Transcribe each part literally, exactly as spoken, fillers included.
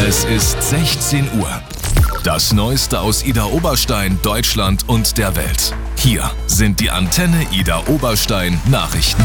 Es ist sechzehn Uhr. Das Neueste aus Idar Oberstein, Deutschland und der Welt. Hier sind die Antenne Idar Oberstein Nachrichten.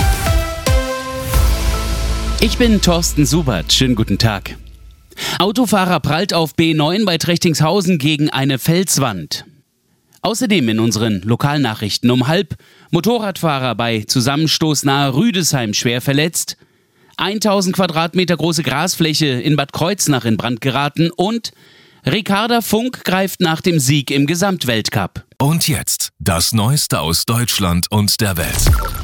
Ich bin Thorsten Subert. Schönen guten Tag. Autofahrer prallt auf B neun bei Trechtingshausen gegen eine Felswand. Außerdem in unseren Lokalnachrichten um halb: Motorradfahrer bei Zusammenstoß nahe Rüdesheim schwer verletzt, tausend Quadratmeter große Grasfläche in Bad Kreuznach in Brand geraten und Ricarda Funk greift nach dem Sieg im Gesamtweltcup. Und jetzt das Neueste aus Deutschland und der Welt.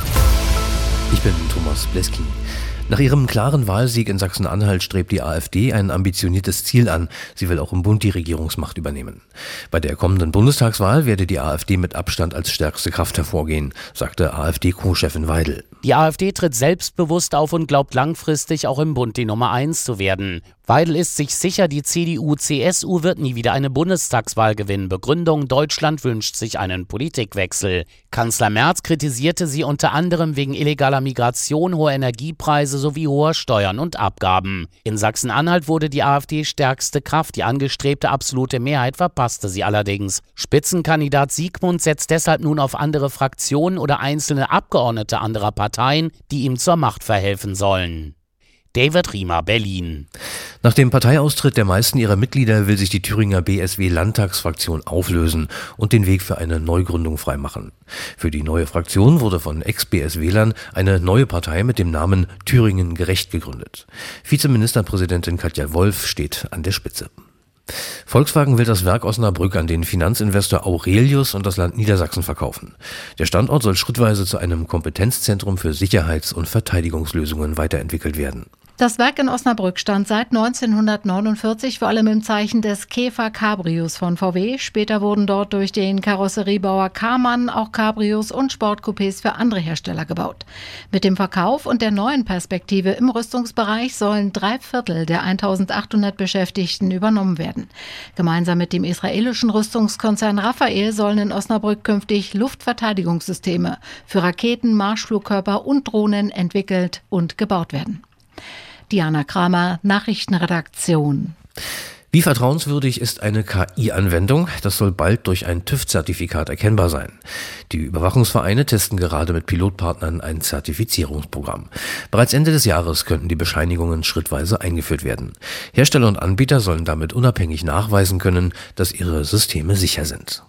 Ich bin Thomas Bleski. Nach ihrem klaren Wahlsieg in Sachsen-Anhalt strebt die AfD ein ambitioniertes Ziel an. Sie will auch im Bund die Regierungsmacht übernehmen. Bei der kommenden Bundestagswahl werde die AfD mit Abstand als stärkste Kraft hervorgehen, sagte AfD-Co-Chefin Weidel. Die AfD tritt selbstbewusst auf und glaubt langfristig auch im Bund die Nummer eins zu werden. Weidel ist sich sicher, die C D U C S U wird nie wieder eine Bundestagswahl gewinnen. Begründung: Deutschland wünscht sich einen Politikwechsel. Kanzler Merz kritisierte sie unter anderem wegen illegaler Migration, hoher Energiepreise sowie hoher Steuern und Abgaben. In Sachsen-Anhalt wurde die AfD stärkste Kraft. Die angestrebte absolute Mehrheit verpasste sie allerdings. Spitzenkandidat Siegmund setzt deshalb nun auf andere Fraktionen oder einzelne Abgeordnete anderer Parteien, die ihm zur Macht verhelfen sollen. David Riemer, Berlin. Nach dem Parteiaustritt der meisten ihrer Mitglieder will sich die Thüringer B S W-Landtagsfraktion auflösen und den Weg für eine Neugründung freimachen. Für die neue Fraktion wurde von Ex-B S W-Lern eine neue Partei mit dem Namen Thüringen gerecht gegründet. Vizeministerpräsidentin Katja Wolf steht an der Spitze. Volkswagen will das Werk Osnabrück an den Finanzinvestor Aurelius und das Land Niedersachsen verkaufen. Der Standort soll schrittweise zu einem Kompetenzzentrum für Sicherheits- und Verteidigungslösungen weiterentwickelt werden. Das Werk in Osnabrück stand seit neunzehnhundertneunundvierzig vor allem im Zeichen des Käfer Cabrios von V W. Später wurden dort durch den Karosseriebauer Karmann auch Cabrios und Sportcoupés für andere Hersteller gebaut. Mit dem Verkauf und der neuen Perspektive im Rüstungsbereich sollen drei Viertel der eintausendachthundert Beschäftigten übernommen werden. Gemeinsam mit dem israelischen Rüstungskonzern Rafael sollen in Osnabrück künftig Luftverteidigungssysteme für Raketen, Marschflugkörper und Drohnen entwickelt und gebaut werden. Diana Kramer, Nachrichtenredaktion. Wie vertrauenswürdig ist eine K I-Anwendung? Das soll bald durch ein TÜV-Zertifikat erkennbar sein. Die Überwachungsvereine testen gerade mit Pilotpartnern ein Zertifizierungsprogramm. Bereits Ende des Jahres könnten die Bescheinigungen schrittweise eingeführt werden. Hersteller und Anbieter sollen damit unabhängig nachweisen können, dass ihre Systeme sicher sind.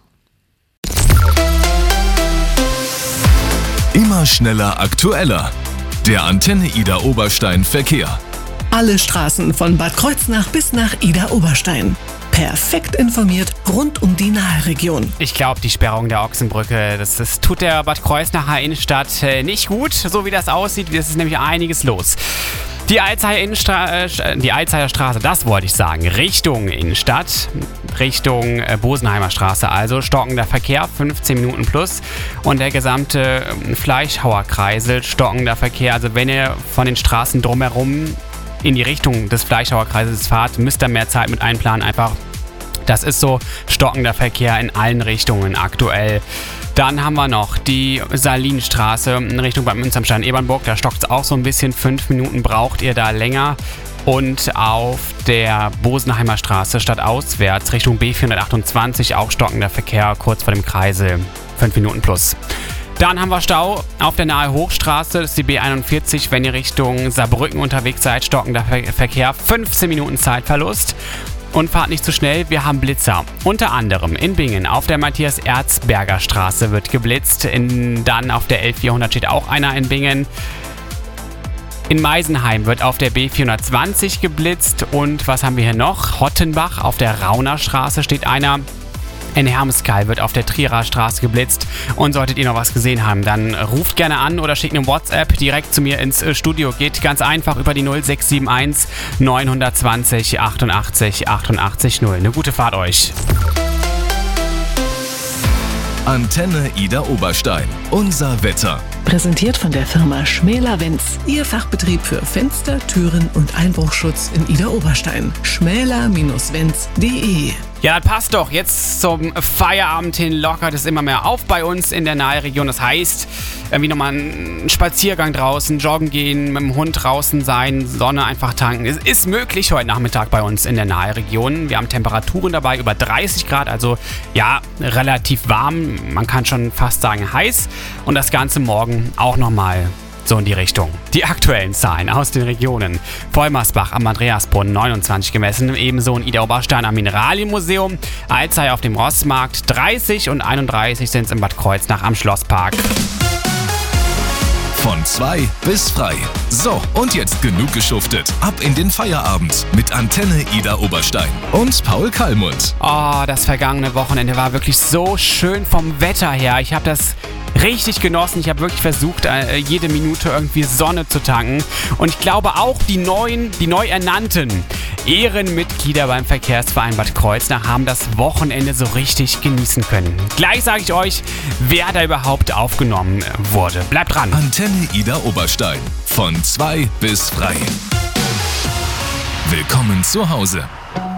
Immer schneller, aktueller. Der Antenne Idar Oberstein Verkehr. Alle Straßen von Bad Kreuznach bis nach Idar Oberstein. Perfekt informiert rund um die Nahe-Region. Ich glaube, die Sperrung der Ochsenbrücke, das, das tut der Bad Kreuznacher Innenstadt äh, nicht gut, so wie das aussieht. Es ist nämlich einiges los. Die Alzheimer Innenstra- äh, die Alzheimer Straße, das wollte ich sagen, Richtung Innenstadt, Richtung äh, Bosenheimer Straße, also stockender Verkehr, fünfzehn Minuten plus. Und der gesamte äh, Fleischhauerkreisel, stockender Verkehr. Also wenn ihr von den Straßen drumherum in die Richtung des Fleischhauerkreisels fahrt, müsst ihr mehr Zeit mit einplanen. Einfach, das ist so stockender Verkehr in allen Richtungen aktuell. Dann haben wir noch die Salinstraße in Richtung Bad Münster-Ebernburg. Da stockt es auch so ein bisschen. Fünf Minuten braucht ihr da länger. Und auf der Bosenheimer Straße stadtauswärts Richtung B vierhundertachtundzwanzig auch stockender Verkehr kurz vor dem Kreisel. Fünf Minuten plus. Dann haben wir Stau auf der Nahe Hochstraße, das ist die B einundvierzig, wenn ihr Richtung Saarbrücken unterwegs seid, stockender Ver- Verkehr, fünfzehn Minuten Zeitverlust. Und fahrt nicht zu schnell, wir haben Blitzer. Unter anderem in Bingen auf der Matthias-Erzberger Straße wird geblitzt. In, dann auf der L vierhundert steht auch einer in Bingen. In Meisenheim wird auf der B vierhundertzwanzig geblitzt. Und was haben wir hier noch? Hottenbach auf der Rauner Straße steht einer. In Hermeskeil wird auf der Trierer Straße geblitzt. Und solltet ihr noch was gesehen haben, dann ruft gerne an oder schickt eine WhatsApp direkt zu mir ins Studio. Geht ganz einfach über die null sechs sieben eins neun zwei null achtundachtzig achtundachtzig null. Eine gute Fahrt euch. Antenne Idar Oberstein. Unser Wetter. Präsentiert von der Firma Schmäler-Wenz. Ihr Fachbetrieb für Fenster, Türen und Einbruchschutz in Idar Oberstein. schmäler Wenz punkt de Ja, das passt doch. Jetzt zum Feierabend hin lockert es immer mehr auf bei uns in der Nahregion. Das heißt, irgendwie nochmal einen Spaziergang draußen, joggen gehen, mit dem Hund draußen sein, Sonne einfach tanken. Es ist möglich heute Nachmittag bei uns in der Nahregion. Wir haben Temperaturen dabei über dreißig Grad, also ja, relativ warm. Man kann schon fast sagen heiß. Und das Ganze morgen auch nochmal so in die Richtung. Die aktuellen Zahlen aus den Regionen. Vollmersbach am Andreasbrunnen neunundzwanzig gemessen, ebenso in Idar-Oberstein am Mineralienmuseum, Alzey auf dem Rossmarkt dreißig und einunddreißig sind es in Bad Kreuznach am Schlosspark. Von zwei bis frei. So, und jetzt genug geschuftet. Ab in den Feierabend mit Antenne Idar Oberstein und Paul Kallmund. Oh, das vergangene Wochenende war wirklich so schön vom Wetter her. Ich habe das richtig genossen. Ich habe wirklich versucht, jede Minute irgendwie Sonne zu tanken. Und ich glaube auch die neuen, die neu ernannten Ehrenmitglieder beim Verkehrsverein Bad Kreuznach haben das Wochenende so richtig genießen können. Gleich sage ich euch, wer da überhaupt aufgenommen wurde. Bleibt dran. Antenne Idar Oberstein. Von zwei bis frei. Willkommen zu Hause.